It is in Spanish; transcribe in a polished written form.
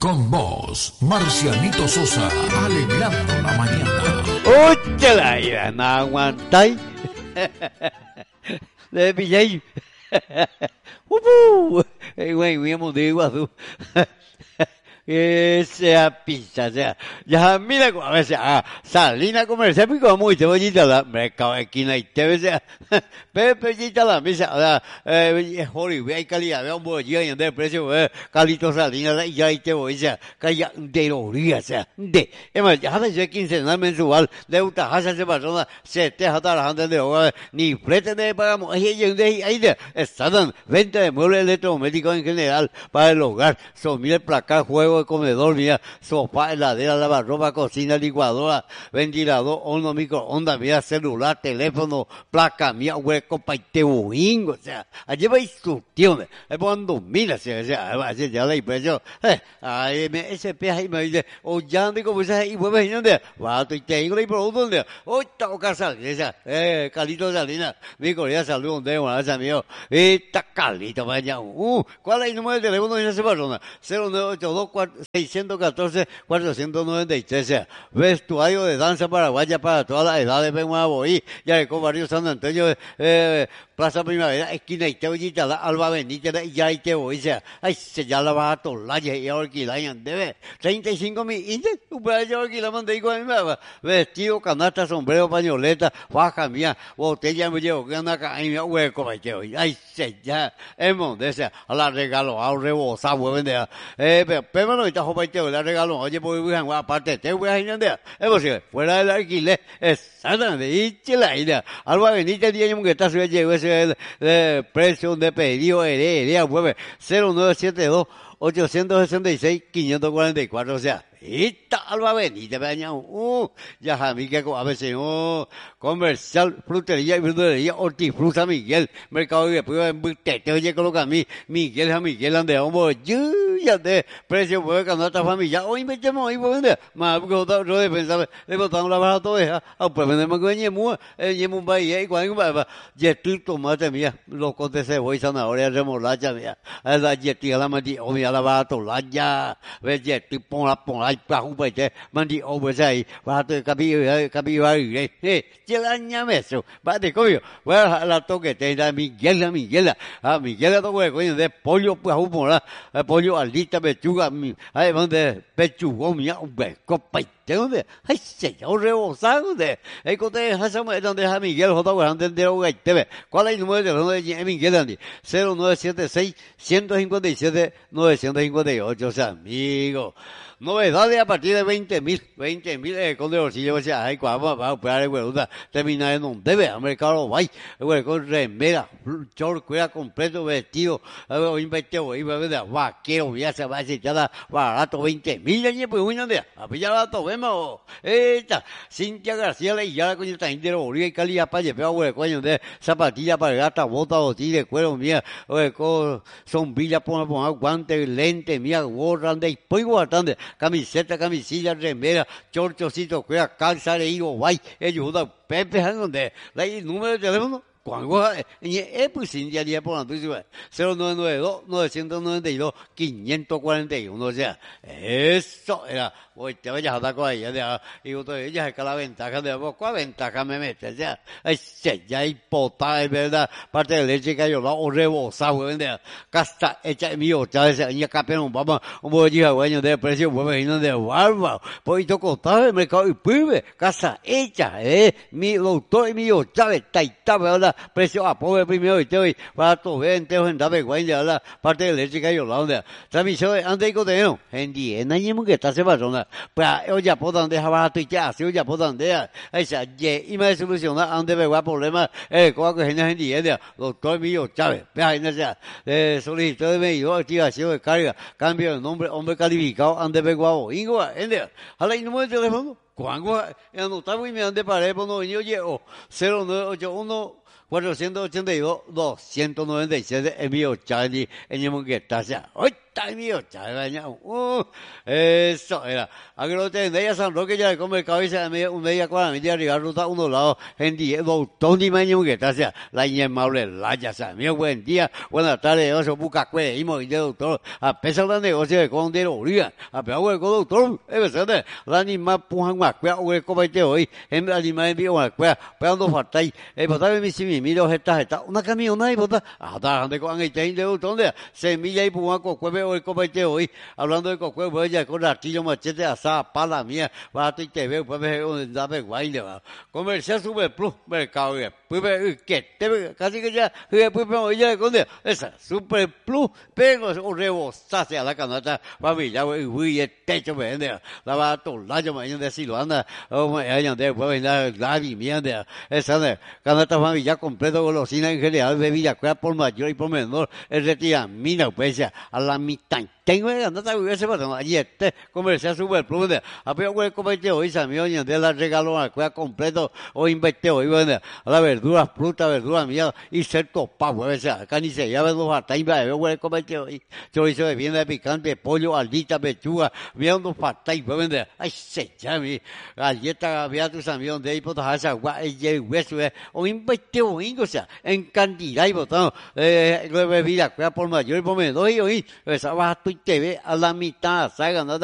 Con vos, Marcianito Sosa, alegrando la mañana. ¡Úchala! Ya no aguantáis. De pilláis. Güey, mismo de Iguazú. Esa pizza, o sea, ya mira, a veces, Salina Comercial, pico muy cebollita, la mercado de esquina y te ves, pepellita la misa, joder, ve ahí calidad, ve un bolillo y ande el precio, calito Salina, y ya ahí te voy, o sea, calla de loría, o sea, es más, ya hace quincenal mensual, de una casa de persona, se te jata la gente de hogar, ni flete de pagamos, ahí de, están venta de muebles electrodomésticos en general, para el hogar, son mil placas, juegos, de comedor, mira, sofá, heladera, lavarropa, cocina, licuadora, ventilador, horno, microondas, mira, celular, teléfono, placa, mía, hueco, paiteuingo, o sea, allí va instrucciones, es cuando mira, o sea, así ya la impresión, ese peje ahí me dice, ya ande como esa, y vuelve a va, y tengo la producto, toca salir, Calito Salina, mi colega salud, donde, bueno, ese amigo, Calito, vaya, ¿cuál es el número de teléfono de esa persona? 0982 614 493, vestuario de danza paraguaya para todas las edades, vengo a Boí, ya de Barrio San Antonio, Plaza Primavera, esquina Iteollita, Alba Benítez, ya Iteoy, se ya la va a tolar, ya alquilar, debe, 35.000, tú puedes ya alquilar, mandé con mi vestido, canasta, sombrero, pañoleta, faja mía, botella, me llevo, que anda acá, y mi hueco, ay, se ya, es monte, a la regalo, a rebosar, vuelven pero no está jopaiteo, le regalo, oye, pues voy a aparte, te voy a ir a es posible, fuera del alquiler, exactamente, y chila, Alba Benítez, día que está suya, llegó ese precio de pedido, heredia, 0972 866 544, o sea, esta Alba Benítez, ya Jamí que a veces, comercial, frutería y verdulería, hortifruta Miguel, mercado y después te oye coloca a mí, Miguel, ande, hombre, ya de precio, pues, canasta familiar, hoy me llamo, hoy voy a vender, más, porque yo de pensar, le botamos la barra todo, pues vendemos con ñemu, bahía, y cuando, yetil, tomate, mía, locos de cebolla, zanahoria, remolacha, mía, la yetil, la mati, o mía, la barra toda, ya, ves, yetil, pon la, para un país, mandi, o pues ahí, para tu capibari, la ñameso, va de coño, va a la toquete, Miguela, Miguela, toque, coño, de pollo, pues, pollo, alita, pechuga, además de pechugón, mía, un beco, paiteo, ay, señor rebosado, el cote, donde es a Miguel, antes de hogar, ¿cuál es el número de teléfono de Miguel, Andy? 0976 157 958, o sea, amigo. Novedades a partir de 20.000, con de bolsillo, o sea, ay, vamos a operar el huevuda, terminar en un debe, a mercado, vay, con remera, short, cuera completo, vestido, vestido, vaquero, ya se va a decir, ya barato, 20.000, años, pues, uno de, a pillar barato, vemos, Cintia García, la ya, coño, está entero, bolilla y calidad, para llevar, güey, coño, de zapatilla para gata, bota, botilla de cuero, mía, con sombrilla, poner guantes, lente, mía, gorra, de, pues, guardando, camiseta, camisilla, remera, chorchocito, cuida, calza, leído, guay, ellos, Pepe, donde, el número de teléfono, cuando pues sin día por la 0992 992 541, o sea, eso era, hoy te vayas a dar con ella, y ella es que la ventaja de vos, ¿cuál ventaja me mete? O sea, ya hay potada, es verdad, parte de leche que yo la o rebosada, güey, casta hecha mío, ya ese, y acá pero vamos, un bolillo, güey, de precio, güey, de barba, pues yo contaba el mercado y pibe, casa hecha, mi doctor y mi Chávez, taita, ¿verdad? Precio a pobre primero y te voy para tu vente o en dame guay la parte de leche que yo la onda transmisión antes de contenido en 10 años que está se persona para oye por donde va tu ya si oye por donde esa y me soluciona donde me va problema como que en 10 doctor mío Chávez vea en esa solicitud de medio activación de carga cambio de nombre hombre calificado ande me guapo igual ende a la número de teléfono cuando anotamos y me ande para el no yo llego 0981 482 297 envío Charlie en el Monguetaza. ¡Ay! tan mío, chaval, eso era. A que lo tenía San Roque ya come cabeza un día con la media arriba, ruta uno lado, en día, dos ni mañana que está, la inmable, la ya sa, mío, buen día, buenas tardes, yo soy Bucacue, y de doctor, a pesar del negocio de condero, origa, a peor con doctor, es verdad, la anima pujan más, cuea, o el comete hoy, en la anima envío una cuea, pegando fartai, botar mi si mi miro, está, una camiona y botar, hasta de con el tein de doctor, semilla y pujan con cueve o el comete hoy, hablando de cocué, voy a con artillo machete, asada, pala mía, para tu te veo, pues me da guay, comercial super plus, mercado, pues que te casi que ya, pues me voy a con esa super plus, pego o rebosase a la canasta, familia, güey, el techo me vende, la va a tolar, yo me de Silvana, o me hayan de pues la vivienda, esa canasta familia completo, golosina en general, bebida, cuál por mayor y por menor, el retira, mina, pues a la mitad. Tengo que andar a ese patrón, allí comercial super plus, a peor que el comete hoy, Samio, y de la regalo a cueva completo, o investe hoy, a la verdura, fruta, verdura mía, y ser topado, o sea, acá ni se llama los ataibas, veo el comete hoy, chorizo de vianda picante, pollo, aldita, pechuga, mira unos patai, ay, se llama, galleta, había tu Samio, de ahí, potas, agua, y hueso, o investe hoy, o sea, en cantidad, y botado, bebida, cueva por mayor y por menor, y hoy, esa baja tu TV a la mitad, ¿sabes?